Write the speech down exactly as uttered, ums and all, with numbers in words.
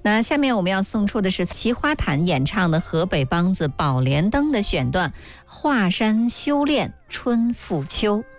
那下面我们要送出的是齐花坛演唱的河北梆子《宝莲灯》的选段《华山修炼春复秋》。